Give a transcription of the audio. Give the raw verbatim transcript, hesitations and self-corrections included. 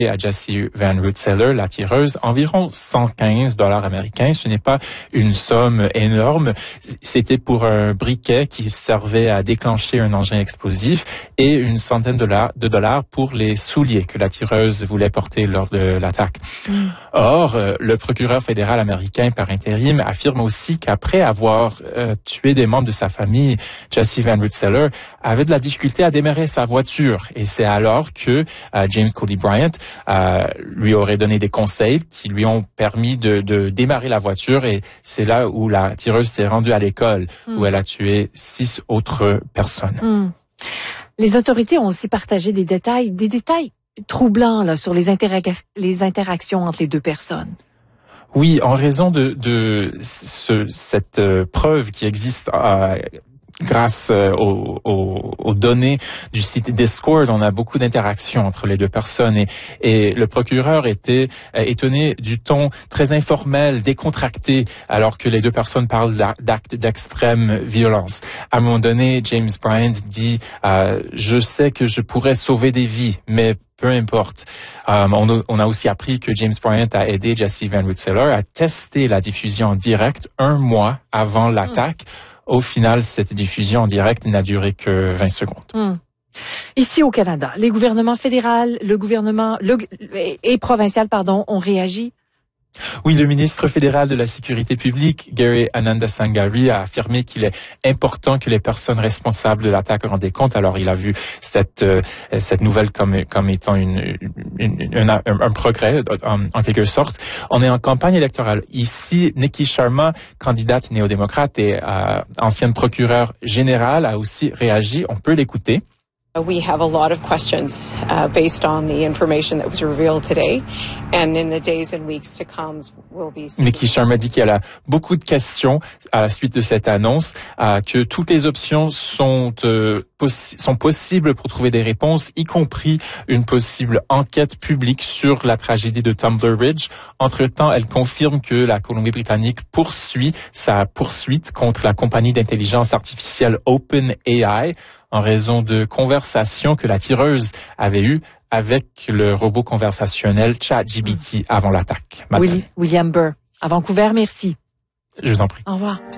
à Jessie Van Rensselaer, la tireuse, environ cent quinze dollars américains. Ce n'est pas une somme énorme. C'était pour un briquet qui servait à déclencher un engin explosif et une centaine de dollars, de dollars pour les souliers que la tireuse voulait porter lors de l'attaque. Mm. Or, le procureur fédéral américain par intérim affirme aussi qu'après avoir euh, tué des membres de sa famille, Jessie Van Rensselaer avait de la difficulté à démarrer sa voiture. Et c'est alors que euh, James Cody Bryant Euh, lui aurait donné des conseils qui lui ont permis de, de démarrer la voiture et c'est là où la tireuse s'est rendue à l'école mm. où elle a tué six autres personnes. Mm. Les autorités ont aussi partagé des détails, des détails troublants là, sur les, interac- les interactions entre les deux personnes. Oui, en raison de, de ce, cette euh, preuve qui existe euh, grâce euh, aux, aux, aux données du site Discord, on a beaucoup d'interactions entre les deux personnes et, et le procureur était euh, étonné du ton très informel, décontracté, alors que les deux personnes parlent d'actes d'extrême violence. À un moment donné, James Bryant dit euh, « Je sais que je pourrais sauver des vies, mais peu importe. Um, on, a, on a aussi appris que James Bryant a aidé Jessie Van Rensselaer à tester la diffusion en direct un mois avant l'attaque. Mm. Au final, cette diffusion en direct n'a duré que vingt secondes. Mm. Ici au Canada, les gouvernements fédéral, le gouvernement le, et provincial, pardon, ont réagi. Oui, le ministre fédéral de la Sécurité publique, Gary Anandasangari, a affirmé qu'il est important que les personnes responsables de l'attaque rendent compte. Alors, il a vu cette euh, cette nouvelle comme comme étant une, une, une un, un progrès en, en quelque sorte. On est en campagne électorale. Ici, Nikki Sharma, candidate néo-démocrate et euh, ancienne procureure générale, a aussi réagi. On peut l'écouter. We have a lot of questions uh, based on the information that was revealed today, and in the days and weeks to come, we'll be. Nikki Sharma dit qu'elle a beaucoup de questions à la suite de cette annonce, euh, que toutes les options sont euh, possi- sont possibles pour trouver des réponses, y compris une possible enquête publique sur la tragédie de Tumbler Ridge. Entre-temps, elle confirme que la Colombie-Britannique poursuit sa poursuite contre la compagnie d'intelligence artificielle OpenAI en raison de conversations que la tireuse avait eues avec le robot conversationnel ChatGPT avant l'attaque. William Burr, à Vancouver, merci. Je vous en prie. Au revoir.